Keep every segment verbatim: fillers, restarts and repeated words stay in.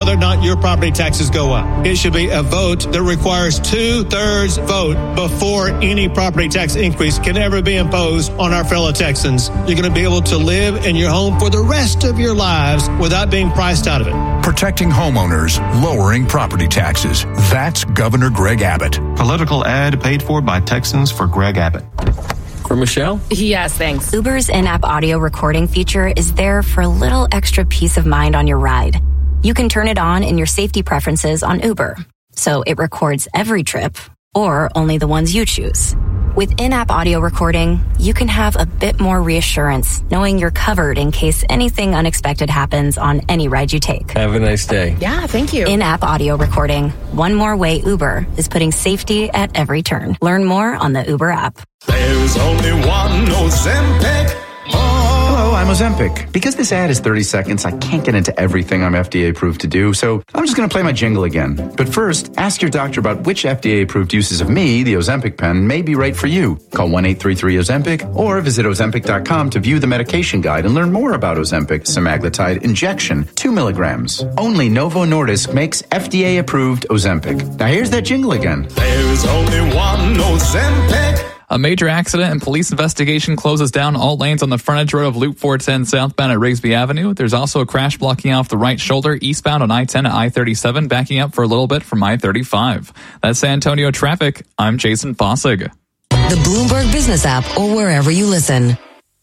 whether or not your property taxes go up. It should be a vote that requires two-thirds vote before any property tax increase can ever be imposed on our fellow Texans. You're going to be able to live in your home for the rest of your lives without being priced out of it. Protecting homeowners, lowering property taxes. That's Governor Greg Abbott. Political ad paid for by Texans for Greg Abbott. For Michelle? Yes, thanks. Uber's in-app audio recording feature is there for a little extra peace of mind on your ride. You can turn it on in your safety preferences on Uber, so it records every trip or only the ones you choose. With in-app audio recording, you can have a bit more reassurance knowing you're covered in case anything unexpected happens on any ride you take. Have a nice day. Yeah, thank you. In-app audio recording. One more way Uber is putting safety at every turn. Learn more on the Uber app. There's only one Ozempic. Hello, I'm Ozempic. Because this ad is thirty seconds, I can't get into everything I'm F D A approved to do, so I'm just going to play my jingle again. But first, ask your doctor about which F D A approved uses of me, the Ozempic pen, may be right for you. Call one eight three three Ozempic or visit Ozempic dot com to view the medication guide and learn more about Ozempic semaglutide injection, two milligrams. Only Novo Nordisk makes F D A approved Ozempic. Now here's that jingle again. There's only one Ozempic. A major accident and police investigation closes down all lanes on the frontage road of Loop four ten southbound at Rigsby Avenue. There's also a crash blocking off the right shoulder eastbound on I ten at I thirty-seven, backing up for a little bit from I thirty-five. That's San Antonio traffic. I'm Jason Fossig. The Bloomberg Business app or wherever you listen.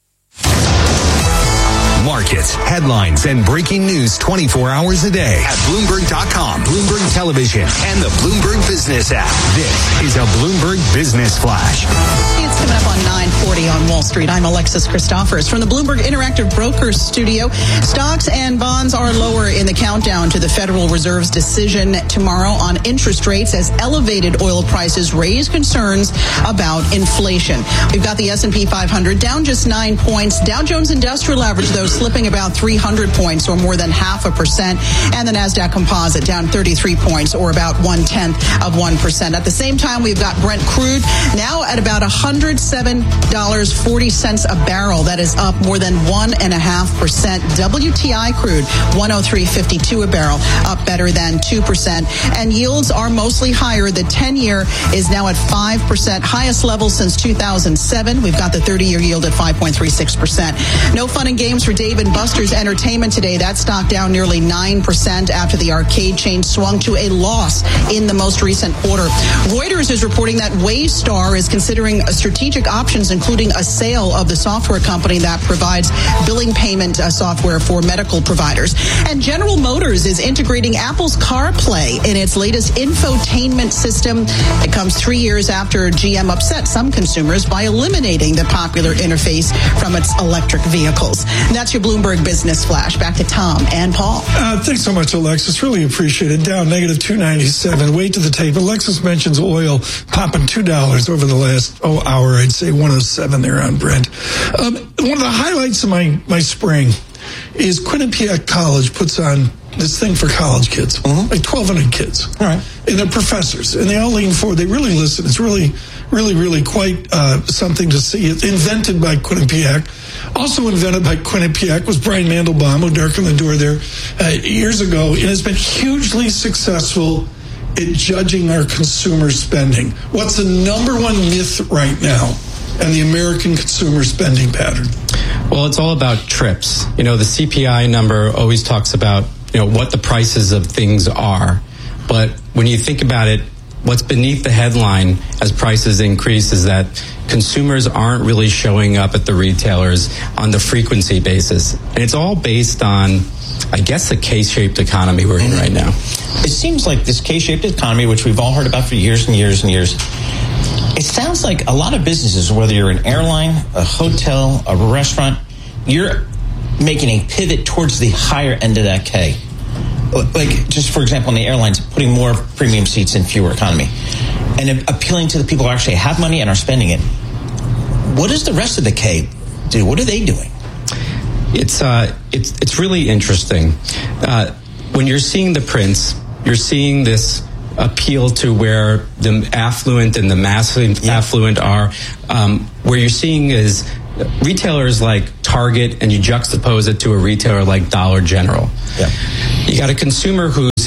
Markets, headlines, and breaking news twenty-four hours a day at Bloomberg dot com, Bloomberg Television, and the Bloomberg Business app. This is a Bloomberg Business Flash. It's coming up on nine forty on Wall Street. I'm Alexis Christophers from the Bloomberg Interactive Brokers studio. Stocks and bonds are lower in the countdown to the Federal Reserve's decision tomorrow on interest rates as elevated oil prices raise concerns about inflation. We've got the S and P five hundred down just nine points. Dow Jones Industrial Average, though, slipping about three hundred points, or more than half a percent. And the NASDAQ Composite down thirty-three points, or about one-tenth of one percent. At the same time, we've got Brent crude now at about one hundred seven dollars and forty cents a barrel. That is up more than one point five percent. W T I crude, one oh three fifty-two a barrel, up better than two percent. And yields are mostly higher. The ten-year is now at five percent, highest level since two thousand seven. We've got the thirty-year yield at five point three six percent. No fun and games for Dave and Buster's Entertainment today. That stock down nearly nine percent after the arcade chain swung to a loss in the most recent quarter. Reuters is reporting that Waystar is considering strategic options, including a sale of the software company that provides billing payment uh, software for medical providers. And General Motors is integrating Apple's CarPlay in its latest infotainment system. It comes three years after G M upset some consumers by eliminating the popular interface from its electric vehicles. And that's your Bloomberg Business Flash. Back to Tom and Paul. Uh, thanks so much, Alexis. Really appreciate it. Down negative two ninety-seven. Wait to the tape. Alexis mentions oil popping two dollars over the last oh, hour. I'd say one oh seven there on Brent. Um, one of the highlights of my, my spring is Quinnipiac College puts on this thing for college kids, uh-huh. like twelve hundred kids. All right. And they're professors, and they all lean forward. They really listen. It's really, really, really quite uh, something to see. It's invented by Quinnipiac. Also invented by Quinnipiac was Brian Mandelbaum, who darkened the door there uh, years ago, and has been hugely successful at judging our consumer spending. What's the number one myth right now in the American consumer spending pattern? Well, it's all about trips. You know, the C P I number always talks about, you know, what the prices of things are. But when you think about it, what's beneath the headline as prices increase is that consumers aren't really showing up at the retailers on the frequency basis. And it's all based on, I guess, the K-shaped economy we're in right now. It seems like this K-shaped economy, which we've all heard about for years and years and years, it sounds like a lot of businesses, whether you're an airline, a hotel, a restaurant, you're making a pivot towards the higher end of that K. Like, just for example, in the airlines, putting more premium seats in fewer economy and appealing to the people who actually have money and are spending it. What does the rest of the K do? What are they doing? It's uh, it's it's really interesting. Uh, when you're seeing the prints, you're seeing this appeal to where the affluent and the mass affluent are. Um, where you're seeing is retailers like Target, and you juxtapose it to a retailer like Dollar General. Yeah. You got a consumer who's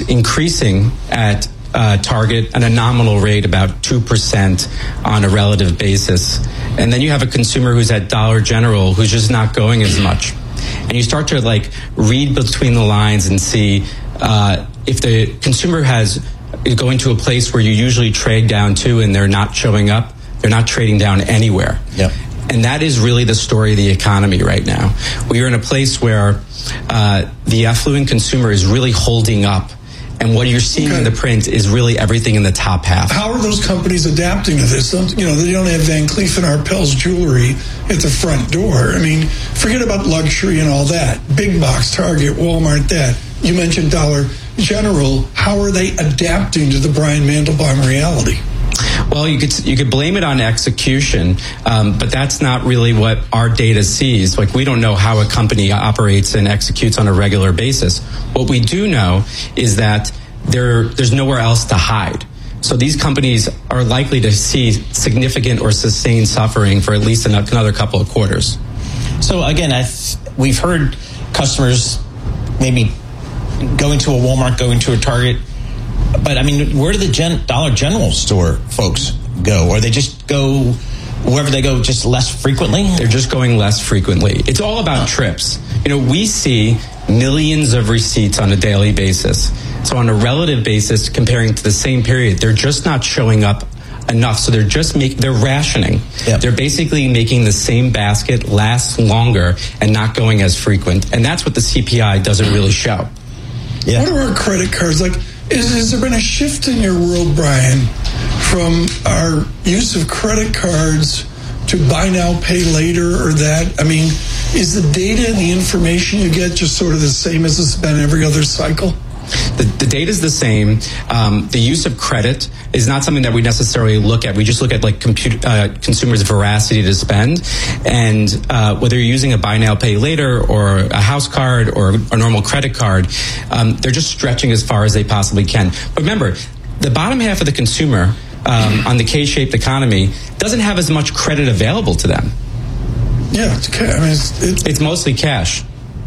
increasing at uh, Target at a nominal rate about two percent on a relative basis. And then you have a consumer who's at Dollar General who's just not going as much. And you start to like read between the lines and see uh, if the consumer has is going to a place where you usually trade down to and they're not showing up, they're not trading down anywhere. Yep. And that is really the story of the economy right now. We are in a place where uh, the affluent consumer is really holding up. And what you're seeing okay. in the print is really everything in the top half. How are those companies adapting to this? You know, they don't have Van Cleef and Arpels jewelry at the front door. I mean, forget about luxury and all that. Big box, Target, Walmart, that. You mentioned Dollar General. How are they adapting to the Brian Mandelbaum reality? Well, you could you could blame it on execution, um, but that's not really what our data sees. Like, we don't know how a company operates and executes on a regular basis. What we do know is that there there's nowhere else to hide. So these companies are likely to see significant or sustained suffering for at least another couple of quarters. So again, I've, we've heard customers maybe going to a Walmart, going to a Target. But, I mean, where do the Gen- Dollar General store folks go? Or they just go wherever they go just less frequently? They're just going less frequently. It's all about trips. You know, we see millions of receipts on a daily basis. So on a relative basis, comparing to the same period, they're just not showing up enough. So they're just make they're rationing. Yep. They're basically making the same basket last longer and not going as frequent. And that's what the C P I doesn't really show. Yeah. What are our credit cards like? Is, has there been a shift in your world, Brian, from our use of credit cards to buy now, pay later, or that? I mean, is the data and the information you get just sort of the same as it's been every other cycle? The, the data is the same. Um, the use of credit is not something that we necessarily look at. We just look at like computer, uh, consumers' veracity to spend, and uh, whether you're using a buy now, pay later, or a house card, or a normal credit card, um, they're just stretching as far as they possibly can. But remember, the bottom half of the consumer um, on the K-shaped economy doesn't have as much credit available to them. Yeah, it's, I mean, it's, it's, it's mostly cash.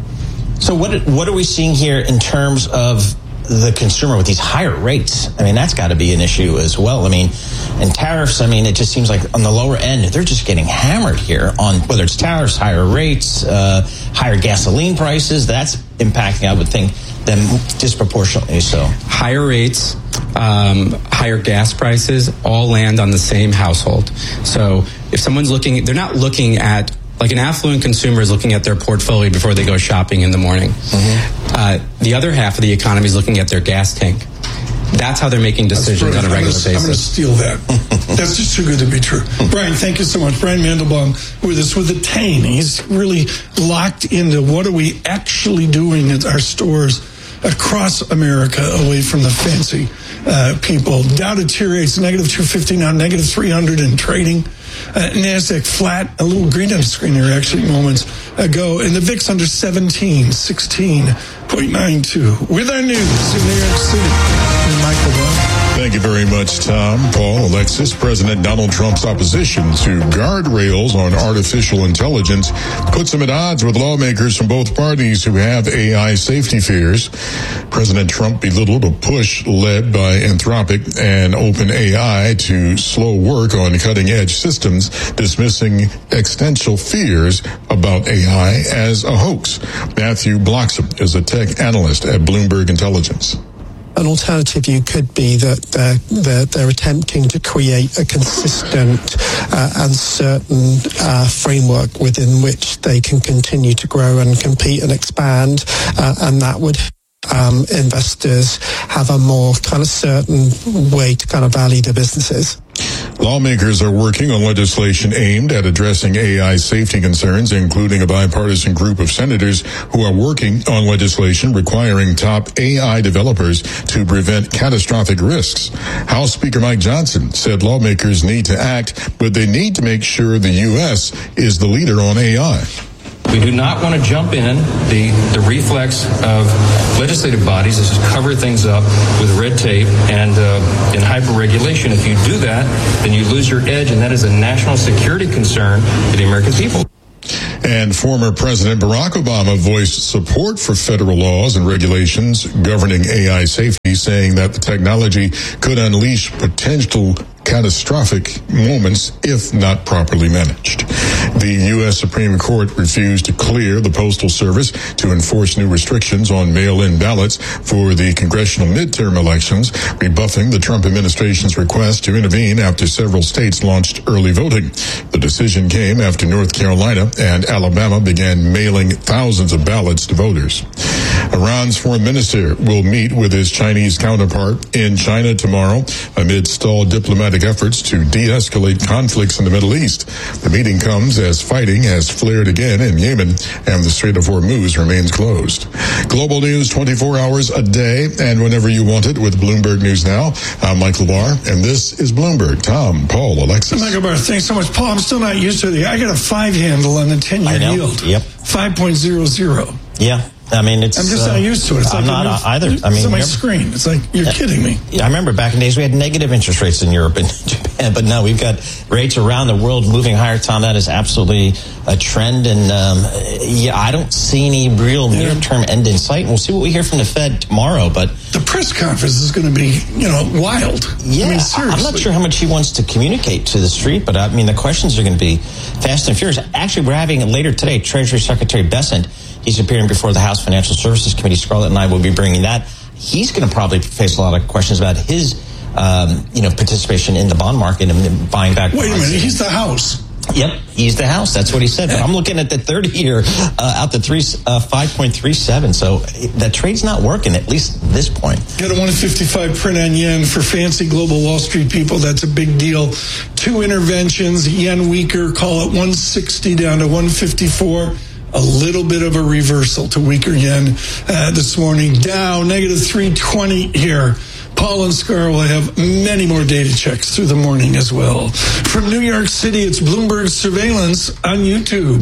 So what what are we seeing here in terms of the consumer with these higher rates? I mean, that's got to be an issue as well. I mean, and tariffs, I mean, it just seems like on the lower end, they're just getting hammered here on whether it's tariffs, higher rates, uh, higher gasoline prices. That's impacting, I would think, them disproportionately so. Higher rates, um, higher gas prices all land on the same household. So if someone's looking, they're not looking at, like an affluent consumer is looking at their portfolio before they go shopping in the morning. Mm-hmm. Uh, the other half of the economy is looking at their gas tank. That's how they're making decisions on a regular I'm gonna, basis. I'm going to steal that. That's just too good to be true. Brian, thank you so much. Brian Mandelbaum with us with the T A I N. He's really locked into what are we actually doing at our stores across America away from the fancy uh, people. Dow deteriorates, negative two fifty now, negative three hundred in trading. Uh, NASDAQ flat, a little green on the screen here actually moments ago. And the V I X under seventeen, sixteen point nine two. With our news in New York City, and Michael Brown. Thank you very much, Tom. Paul, Alexis. President Donald Trump's opposition to guardrails on artificial intelligence puts him at odds with lawmakers from both parties who have A I safety fears. President Trump belittled a push led by Anthropic and OpenAI to slow work on cutting-edge systems, dismissing existential fears about A I as a hoax. Matthew Bloxham is a tech analyst at Bloomberg Intelligence. An alternative view could be that they're, they're, they're attempting to create a consistent uh, and certain uh, framework within which they can continue to grow and compete and expand, uh, and that would um, investors have a more kind of certain way to kind of value their businesses. Lawmakers are working on legislation aimed at addressing A I safety concerns, including a bipartisan group of senators who are working on legislation requiring top A I developers to prevent catastrophic risks. House Speaker Mike Johnson said lawmakers need to act, but they need to make sure the U S is the leader on A I. We do not want to jump in. The, the reflex of legislative bodies is to cover things up with red tape and, uh, and hyper-regulation. If you do that, then you lose your edge, and that is a national security concern for the American people. And And former President Barack Obama voiced support for federal laws and regulations governing A I safety, saying that the technology could unleash potential catastrophic moments if not properly managed. The U S Supreme Court refused to clear the Postal Service to enforce new restrictions on mail-in ballots for the congressional midterm elections, rebuffing the Trump administration's request to intervene after several states launched early voting. The decision came after North Carolina and Alabama began mailing thousands of ballots to voters. Iran's foreign minister will meet with his Chinese counterpart in China tomorrow amid stalled diplomatic efforts to de-escalate conflicts in the Middle East. The meeting comes as fighting has flared again in Yemen and the Strait of Hormuz remains closed. Global news twenty-four hours a day and whenever you want it with Bloomberg News Now. I'm Mike LaBar, and this is Bloomberg. Tom, Paul, Alexis. Mike LaBar, thanks so much. Paul, I'm still not used to it. I got a five handle on the ten-year yield. Yep. five point zero zero. Yeah. I mean, it's. I'm just uh, not used to it. It's I'm like not either. I mean, it's on my remember, screen. It's like, you're kidding me. I remember back in days we had negative interest rates in Europe and Japan, but no, we've got rates around the world moving higher. Tom, that is absolutely a trend, and um, yeah, I don't see any real yeah. near-term end in sight. We'll see what we hear from the Fed tomorrow, but the press conference is going to be, you know, wild. Yeah, I mean, seriously. I'm not sure how much he wants to communicate to the street, but I mean, the questions are going to be fast and furious. Actually, we're having later today, Treasury Secretary Bessent. He's appearing before the House Financial Services Committee. Scarlett and I will be bringing that. He's going to probably face a lot of questions about his, um, you know, participation in the bond market and buying back. Wait a bonds. minute, he's the House. Yep, he's the House. That's what he said. But I'm looking at the thirty-year uh, out to three, uh, five point three seven. So that trade's not working, at least at this point. Got a one fifty-five print on yen for fancy global Wall Street people. That's a big deal. Two interventions, yen weaker, call it one sixty down to one fifty-four. A little bit of a reversal to weaker yen uh, this morning. Dow, negative three twenty here. Paul and Scar will have many more data checks through the morning as well. From New York City, it's Bloomberg Surveillance on YouTube.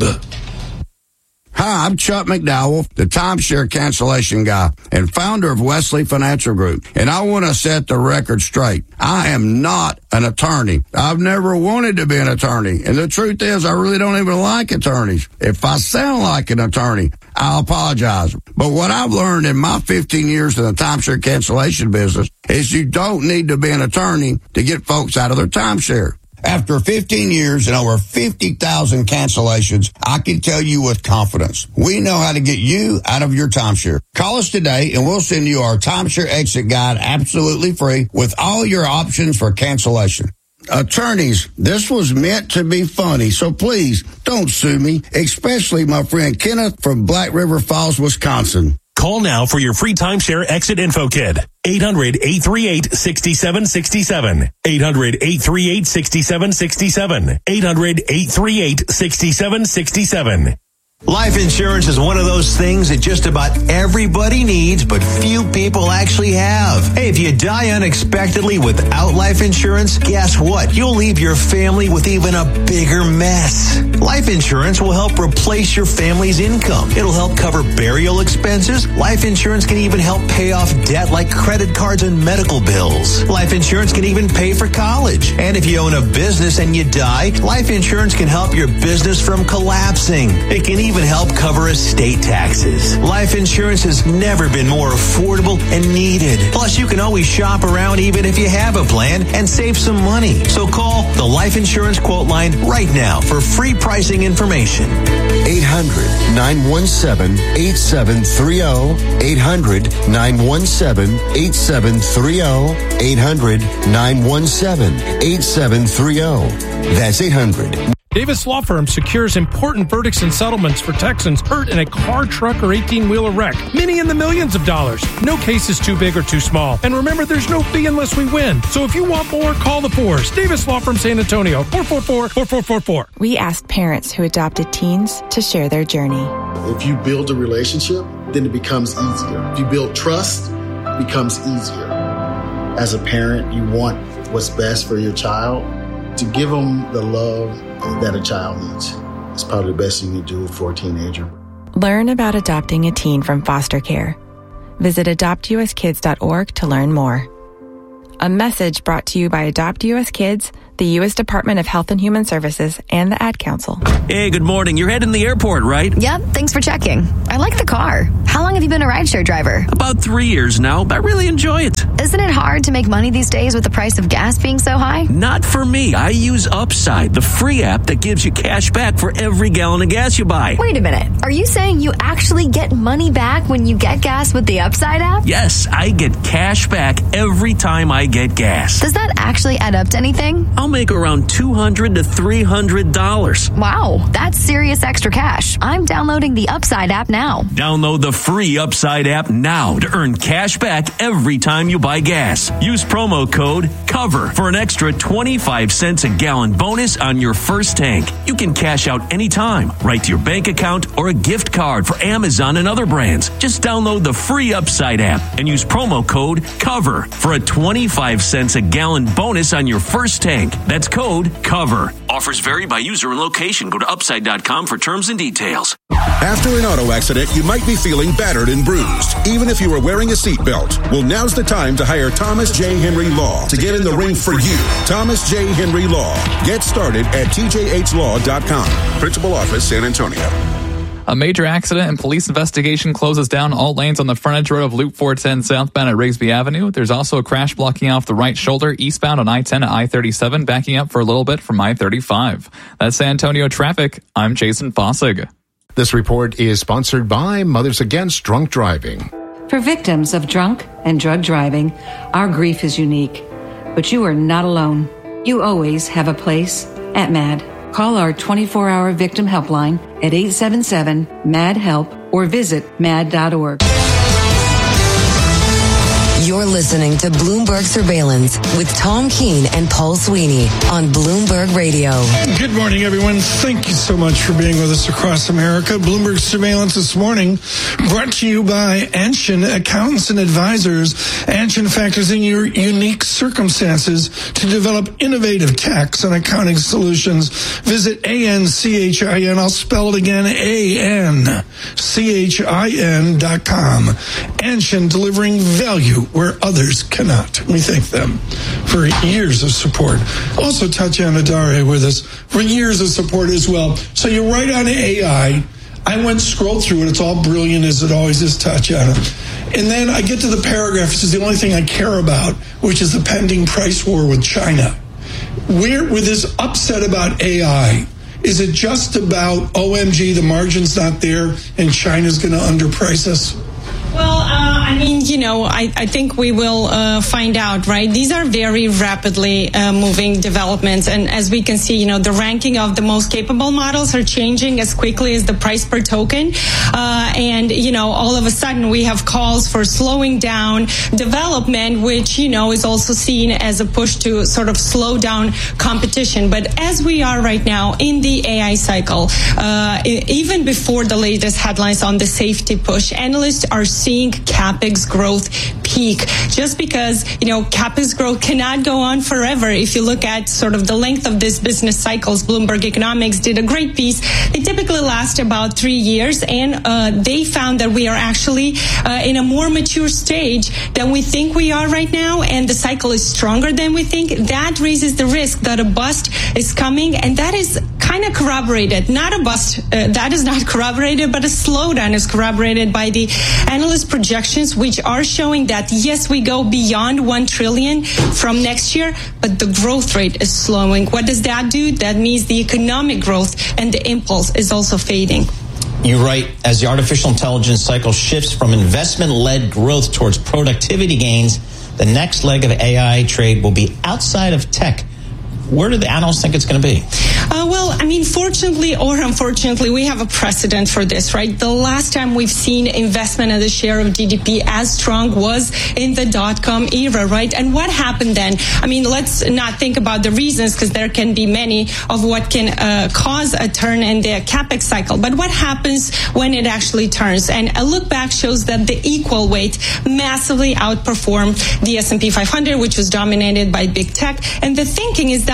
Hi, I'm Chuck McDowell, the timeshare cancellation guy and founder of Wesley Financial Group. And I want to set the record straight. I am not an attorney. I've never wanted to be an attorney. And the truth is, I really don't even like attorneys. If I sound like an attorney, I'll apologize. But what I've learned in my fifteen years in the timeshare cancellation business is you don't need to be an attorney to get folks out of their timeshare. After fifteen years and over fifty thousand cancellations, I can tell you with confidence, we know how to get you out of your timeshare. Call us today and we'll send you our timeshare exit guide absolutely free with all your options for cancellation. Attorneys, this was meant to be funny, so please don't sue me, especially my friend Kenneth from Black River Falls, Wisconsin. Call now for your free timeshare exit info kit. eight hundred, eight three eight, six seven six seven. eight hundred, eight three eight, six seven six seven. eight hundred, eight three eight, six seven six seven. Life insurance is one of those things that just about everybody needs, but few people actually have. Hey, if you die unexpectedly without life insurance, guess what? You'll leave your family with even a bigger mess. Life insurance will help replace your family's income. It'll help cover burial expenses. Life insurance can even help pay off debt like credit cards and medical bills. Life insurance can even pay for college. And if you own a business and you die, life insurance can help your business from collapsing. It can even help cover estate taxes. Life insurance has never been more affordable and needed. Plus, you can always shop around even if you have a plan and save some money. So call the Life Insurance Quote Line right now for free pricing information. eight hundred, nine one seven, eight seven three zero. eight hundred, nine one seven, eight seven three zero. eight hundred, nine one seven, eight seven three zero. That's eight hundred. Davis Law Firm secures important verdicts and settlements for Texans hurt in a car, truck, or eighteen-wheeler wreck. Many in the millions of dollars. No case is too big or too small. And remember, there's no fee unless we win. So if you want more, call the Fours. Davis Law Firm San Antonio, four four four, four four four four. We asked parents who adopted teens to share their journey. If you build a relationship, then it becomes easier. If you build trust, it becomes easier. As a parent, you want what's best for your child. To give them the love that a child needs. It's probably the best you can do for a teenager. Learn about adopting a teen from foster care. Visit adopt u s kids dot org to learn more. A message brought to you by Adopt U S Kids, the U S Department of Health and Human Services, and the Ad Council. Hey, good morning. You're heading to the airport, right? Yep, thanks for checking. I like the car. How long have you been a rideshare driver? About three years now, but I really enjoy it. Isn't it hard to make money these days with the price of gas being so high? Not for me. I use Upside, the free app that gives you cash back for every gallon of gas you buy. Wait a minute. Are you saying you actually get money back when you get gas with the Upside app? Yes, I get cash back every time I get gas. Does that actually add up to anything? I'll make around two hundred to three hundred dollars. Wow, that's serious extra cash. I'm downloading the Upside app now. Download the free Upside app now to earn cash back every time you buy gas. Use promo code COVER for an extra twenty-five cents a gallon bonus on your first tank. You can cash out anytime, right to your bank account or a gift card for Amazon and other brands. Just download the free Upside app and use promo code COVER for a twenty-five cents a gallon bonus on your first tank. That's code COVER. Offers vary by user and location. Go to upside dot com for terms and details. After an auto accident, you might be feeling battered and bruised, even if you were wearing a seatbelt. Well, now's the time to hire Thomas J. Henry Law to get in the ring for you. Thomas J. Henry Law. Get started at T J H law dot com. Principal Office, San Antonio. A major accident and police investigation closes down all lanes on the frontage road of Loop four ten southbound at Rigsby Avenue. There's also a crash blocking off the right shoulder eastbound on I ten at I thirty-seven, backing up for a little bit from I thirty-five. That's San Antonio traffic. I'm Jason Fossig. This report is sponsored by Mothers Against Drunk Driving. For victims of drunk and drug driving, our grief is unique. But you are not alone. You always have a place at MAD. Call our twenty-four hour victim helpline at eight seven seven, M A D, HELP or visit mad dot org. You're listening to Bloomberg Surveillance with Tom Keene and Paul Sweeney on Bloomberg Radio. Good morning, everyone. Thank you so much for being with us across America. Bloomberg Surveillance this morning brought to you by Anshin Accountants and Advisors. Anshin factors in your unique circumstances to develop innovative tax and accounting solutions. Visit A N C H I N. I'll spell it again, A N C H I N dot com. Anshin, delivering value where others cannot. We thank them for years of support. Also, Tatiana Dare with us for years of support as well. So you're right on A I. I went scroll through it. It's all brilliant as it always is, Tatiana. And then I get to the paragraph, which is the only thing I care about, which is the pending price war with China. We're with this upset about A I. Is it just about, O M G, the margin's not there and China's going to underprice us? Well, uh, I mean, you know, I, I think we will uh, find out, right? These are very rapidly uh, moving developments. And as we can see, you know, the ranking of the most capable models are changing as quickly as the price per token. Uh, and, you know, all of a sudden we have calls for slowing down development, which, you know, is also seen as a push to sort of slow down competition. But as we are right now in the A I cycle, uh, even before the latest headlines on the safety push, analysts are seeing CapEx growth peak, just because, you know, CapEx growth cannot go on forever. If you look at sort of the length of this business cycles, Bloomberg Economics did a great piece. They typically last about three years, and uh, they found that we are actually uh, in a more mature stage than we think we are right now, and the cycle is stronger than we think. That raises the risk that a bust is coming, and that is kind of corroborated. Not a bust, uh, that is not corroborated, but a slowdown is corroborated by the analyst projections, which are showing that, yes, we go beyond one trillion from next year, but the growth rate is slowing. What does that do? That means the economic growth and the impulse is also fading. You're right. As the artificial intelligence cycle shifts from investment-led growth towards productivity gains, the next leg of A I trade will be outside of tech. Where do the analysts think it's going to be? Uh, well, I mean, fortunately or unfortunately, we have a precedent for this, right? The last time we've seen investment as a share of G D P as strong was in the dot-com era, right? And what happened then? I mean, let's not think about the reasons, because there can be many of what can uh, cause a turn in the CapEx cycle. But what happens when it actually turns? And a look back shows that the equal weight massively outperformed the S and P five hundred, which was dominated by big tech. And the thinking is that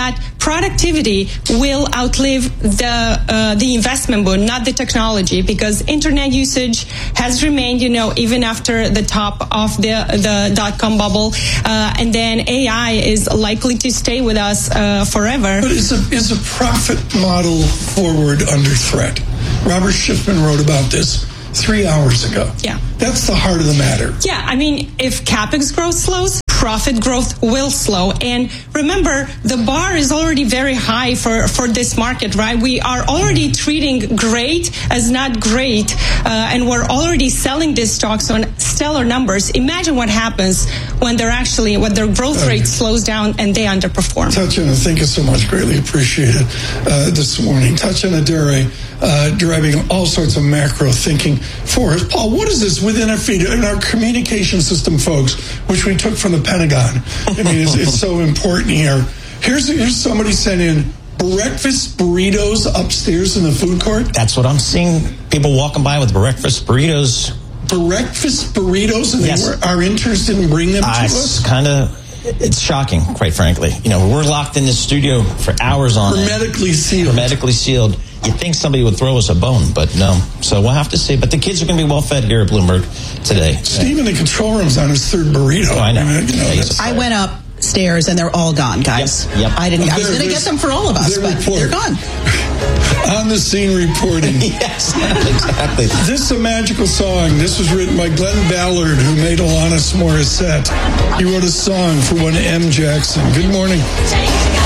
that productivity will outlive the uh, the investment boom, not the technology, because internet usage has remained, you know, even after the top of the the dot-com bubble, uh, and then A I is likely to stay with us uh, forever. But is a, is a profit model forward under threat? Robert Schiffman wrote about this three hours ago. Yeah. That's the heart of the matter. Yeah, I mean, if CapEx growth slows, profit growth will slow. And remember, the bar is already very high for, for this market, right? We are already treating great as not great, uh, and we're already selling these stocks on stellar numbers. Imagine what happens when they're actually, when their growth rate slows down and they underperform. Tatiana, thank you so much. Greatly appreciated uh, this morning. Tatiana Dare, uh, driving all sorts of macro thinking for us. Paul, what is this within our feed, in our communication system, folks, which we took from the Pentagon? I mean, it's, it's so important here. Here's, here's somebody sent in breakfast burritos upstairs in the food court. That's what I'm seeing. People walking by with breakfast burritos. Breakfast burritos, and yes. they were, our interns didn't bring them uh, to it's us? kind of... It's shocking, quite frankly. You know, we're locked in this studio for hours on end. Hermetically sealed. Hermetically sealed. You'd think somebody would throw us a bone, but no. So we'll have to see. But the kids are going to be well fed here at Bloomberg today. Steve in the control room's on his third burrito. Oh, I know. I, mean, you know I went upstairs and they're all gone, guys. Yep. yep. I didn't. I was going to get them for all of us, but report. They're gone. On the scene reporting. Yes, exactly. This is a magical song. This was written by Glenn Ballard, who made Alanis Morissette. He wrote a song for one M. Jackson. Good morning.